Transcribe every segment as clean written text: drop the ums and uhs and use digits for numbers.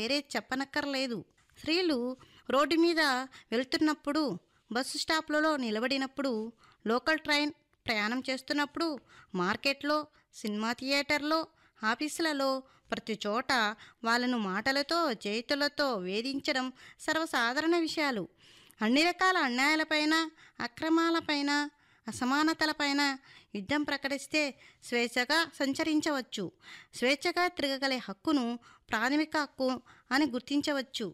వేరే చెప్పనక్కర్లేదు. స్త్రీలు రోడ్డు మీద వెళ్తున్నప్పుడు, బస్సు స్టాప్లలో నిలబడినప్పుడు, లోకల్ ట్రైన్ ప్రయాణం చేస్తున్నప్పుడు, మార్కెట్లో, సినిమా థియేటర్లో, ఆఫీసులలో ప్రతి చోట వాళ్ళను మాటలతో చేతులతో వేధించడం సర్వసాధారణ విషయాలు. అన్ని రకాల అన్యాయాలపైన, అక్రమాలపైన, అసమానతలపైన యుద్ధం ప్రకటిస్తే స్వేచ్ఛగా సంచరించవచ్చు. స్వేచ్ఛగా తిరగగలే హక్కును ప్రాథమిక హక్కు అని గుర్తించవచ్చు.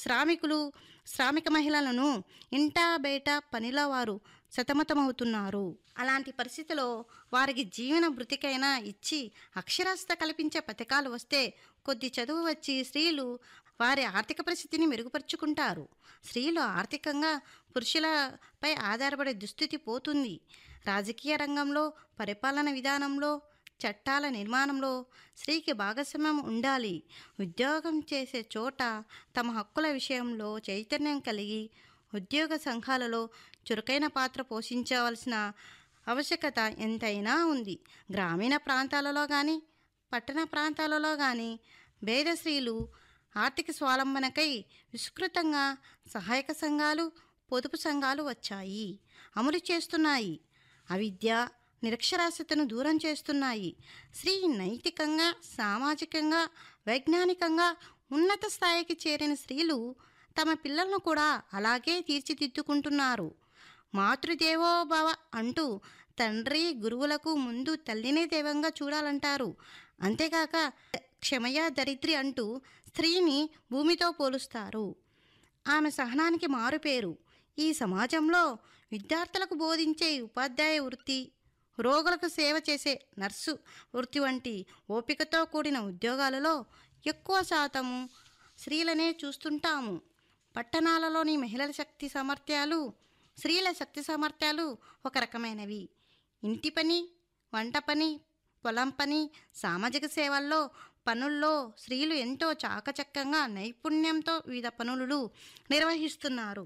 శ్రామిక మహిళలను ఇంటా బయట పనిలో వారు సతమతమవుతున్నారు. అలాంటి పరిస్థితిలో వారికి జీవన భృతికైనా ఇచ్చి అక్షరాస్యత కల్పించే పథకాలు వస్తే కొద్ది చదువు వచ్చి స్త్రీలు వారి ఆర్థిక పరిస్థితిని మెరుగుపరుచుకుంటారు. స్త్రీలు ఆర్థికంగా పురుషులపై ఆధారపడే దుస్థితి పోతుంది. రాజకీయ రంగంలో, పరిపాలన విధానంలో, చట్టాల నిర్మాణంలో స్త్రీకి భాగస్వామ్యం ఉండాలి. ఉద్యోగం చేసే చోట తమ హక్కుల విషయంలో చైతన్యం కలిగి ఉద్యోగ సంఘాలలో చురుకైన పాత్ర పోషించవలసిన ఆవశ్యకత ఎంతైనా ఉంది. గ్రామీణ ప్రాంతాలలో కానీ, పట్టణ ప్రాంతాలలో కానీ పేద స్త్రీలు ఆర్థిక స్వావలంబనకై విస్తృతంగా సహాయక సంఘాలు, పొదుపు సంఘాలు వచ్చాయి, అమలు చేస్తున్నాయి. అవిద్య, నిరక్షరాస్యతను దూరం చేస్తున్నాయి. స్త్రీ నైతికంగా, సామాజికంగా, వైజ్ఞానికంగా ఉన్నత స్థాయికి చేరిన స్త్రీలు తమ పిల్లలను కూడా అలాగే తీర్చిదిద్దుకుంటున్నారు. మాతృదేవో భవ అంటూ తండ్రి, గురువులకు ముందు తల్లినే దైవంగా చూడాలంటారు. అంతేకాక క్షమయ దరిద్రి అంటూ స్త్రీని భూమితో పోలుస్తారు. ఆమె సహనానికి మారుపేరు. ఈ సమాజంలో విద్యార్థులకు బోధించే ఉపాధ్యాయ వృత్తి, రోగులకు సేవ చేసే నర్సు వృత్తి వంటి ఓపికతో కూడిన ఉద్యోగాలలో ఎక్కువ శాతము స్త్రీలనే చూస్తుంటాము. పట్టణాలలోని మహిళల శక్తి సామర్థ్యాలు, స్త్రీల శక్తి సామర్థ్యాలు ఒక రకమైనవి. ఇంటి పని, వంట పని, పొలం పని, సామాజిక సేవల్లో, పనుల్లో స్త్రీలు ఎంతో చాకచక్యంగా నైపుణ్యంతో వివిధ పనులు నిర్వహిస్తున్నారు.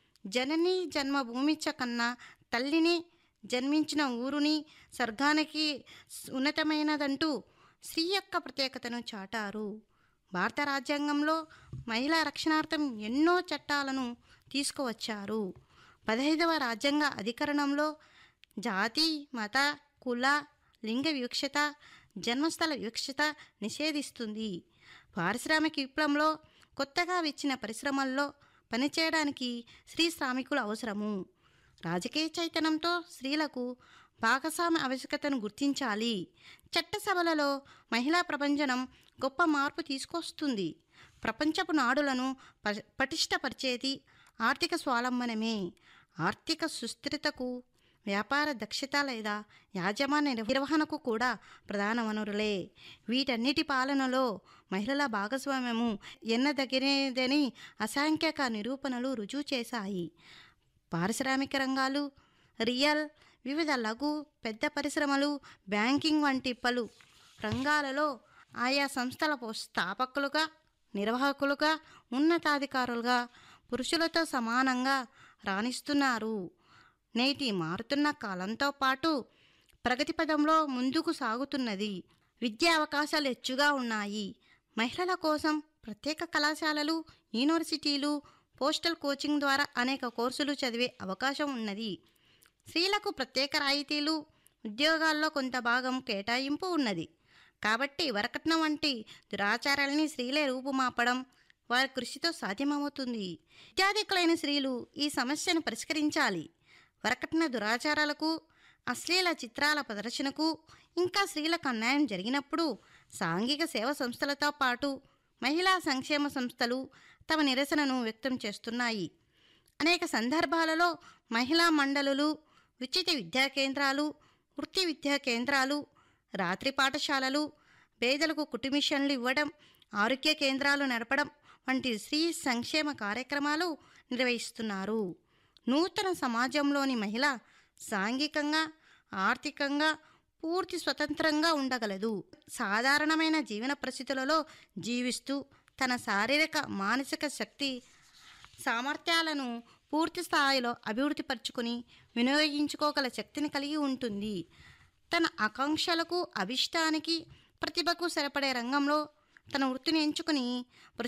జనని జన్మభూమిచ్చ కన్నా తల్లిని జన్మించిన ఊరుని స్వర్గానికి ఉన్నతమైనదంటూ స్త్రీ యొక్క ప్రత్యేకతను చాటారు. భారత రాజ్యాంగంలో మహిళా రక్షణార్థం ఎన్నో చట్టాలను తీసుకువచ్చారు. 15వ రాజ్యాంగ అధికరణంలో జాతి, మత, కుల, లింగ వివక్షత, జన్మస్థల వివక్షత నిషేధిస్తుంది. పారిశ్రామిక విప్లవంలో కొత్తగా వచ్చిన పరిశ్రమల్లో పనిచేయడానికి స్త్రీ శ్రామికులు అవసరము. రాజకీయ చైతన్యంతో స్త్రీలకు భాగస్వామ్య ఆవశ్యకతను గుర్తించాలి. చట్టసభలలో మహిళా ప్రభంజనం గొప్ప మార్పు తీసుకొస్తుంది. ప్రపంచపు నాడులను పటిష్టపరిచేది ఆర్థిక స్వావలంబనమే. ఆర్థిక సుస్థిరతకు వ్యాపార దక్షత లేదా యాజమాన్య నిర్వహణకు కూడా ప్రధాన వనరులే. వీటన్నిటి పాలనలో మహిళల భాగస్వామ్యము ఎన్నదగినదని అసంఖ్యాక నిరూపణలు రుజువు చేశాయి. పారిశ్రామిక రంగాలు, రియల్, వివిధ లఘు, పెద్ద పరిశ్రమలు, బ్యాంకింగ్ వంటి పలు రంగాలలో ఆయా సంస్థల స్థాపకులుగా, నిర్వాహకులుగా, ఉన్నతాధికారులుగా పురుషులతో సమానంగా రాణిస్తున్నారు. నేటి మారుతున్న కాలంతో పాటు ప్రగతి పదంలో ముందుకు సాగుతున్నది. విద్యా అవకాశాలు హెచ్చుగా ఉన్నాయి. మహిళల కోసం ప్రత్యేక కళాశాలలు, యూనివర్సిటీలు, పోస్టల్ కోచింగ్ ద్వారా అనేక కోర్సులు చదివే అవకాశం ఉన్నది. స్త్రీలకు ప్రత్యేక రాయితీలు, ఉద్యోగాల్లో కొంత భాగం కేటాయింపు ఉన్నది. కాబట్టి వరకట్నం వంటి దురాచారాలని స్త్రీలే రూపుమాపడం వారి కృషితో సాధ్యమవుతుంది. విద్యాధికులైన స్త్రీలు ఈ సమస్యను పరిష్కరించాలి. వరకట్న దురాచారాలకు, అశ్లీల చిత్రాల ప్రదర్శనకు, ఇంకా స్త్రీలకు అన్యాయం జరిగినప్పుడు సాంఘిక సేవా సంస్థలతో పాటు మహిళా సంక్షేమ సంస్థలు తమ నిరసనను వ్యక్తం చేస్తున్నాయి. అనేక సందర్భాలలో మహిళా మండలులు, ఉచిత విద్యా కేంద్రాలు, వృత్తి విద్యా కేంద్రాలు, రాత్రి పాఠశాలలు, పేదలకు కుటుంబిషన్లు ఇవ్వడం, ఆరోగ్య కేంద్రాలు నడపడం వంటి స్త్రీ సంక్షేమ కార్యక్రమాలు నిర్వహిస్తున్నారు. నూతన సమాజంలోని మహిళ సాంఘికంగా, ఆర్థికంగా పూర్తి స్వతంత్రంగా ఉండగలదు. సాధారణమైన జీవన పరిస్థితులలో జీవిస్తూ తన శారీరక, మానసిక శక్తి సామర్థ్యాలను పూర్తి స్థాయిలో అభివృద్ధి పరుచుకొని వినియోగించుకోగల శక్తిని కలిగి ఉంటుంది. తన ఆకాంక్షలకు, అభిష్టానికి, ప్రతిభకు సరిపడే రంగంలో తన వృత్తిని ఎంచుకుని